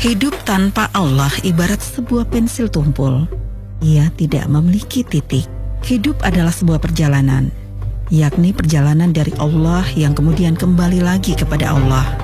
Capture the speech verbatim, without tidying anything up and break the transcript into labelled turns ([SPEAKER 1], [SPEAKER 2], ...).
[SPEAKER 1] Hidup tanpa Allah ibarat sebuah pensil tumpul. Ia tidak memiliki titik. Hidup adalah sebuah perjalanan, yakni perjalanan dari Allah yang kemudian kembali lagi kepada Allah.